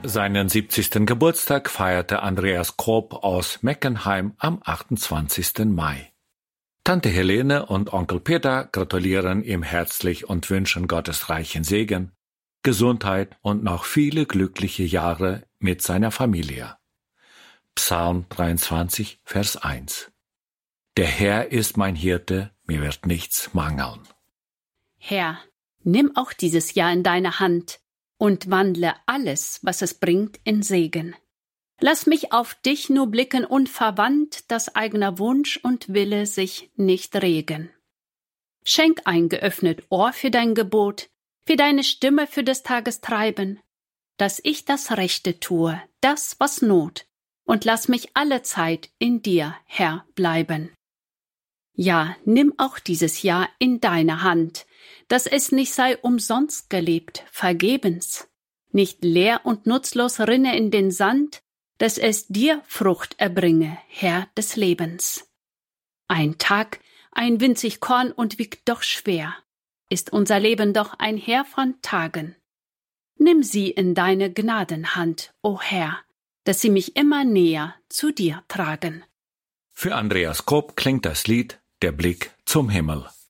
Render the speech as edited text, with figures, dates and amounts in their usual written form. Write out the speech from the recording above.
Seinen 70. Geburtstag feierte Andreas Krob aus Meckenheim am 28. Mai. Tante Helene und Onkel Peter gratulieren ihm herzlich und wünschen Gottes reichen Segen, Gesundheit und noch viele glückliche Jahre mit seiner Familie. Psalm 23, Vers 1. Der Herr ist mein Hirte, mir wird nichts mangeln. Herr, nimm auch dieses Jahr in deine Hand und wandle alles, was es bringt, in Segen. Lass mich auf dich nur blicken unverwandt, dass eigener Wunsch und Wille sich nicht regen. Schenk ein geöffnet Ohr für dein Gebot, für deine Stimme für des Tages Treiben, dass ich das Rechte tue, das, was Not, und lass mich alle Zeit in dir, Herr, bleiben. Ja, nimm auch dieses Jahr in deine Hand, dass es nicht sei umsonst gelebt, vergebens, nicht leer und nutzlos rinne in den Sand, dass es dir Frucht erbringe, Herr des Lebens. Ein Tag, ein winzig Korn und wiegt doch schwer, ist unser Leben doch ein Heer von Tagen. Nimm sie in deine Gnadenhand, o Herr, dass sie mich immer näher zu dir tragen. Für Andreas Krob klingt das Lied Der Blick zum Himmel.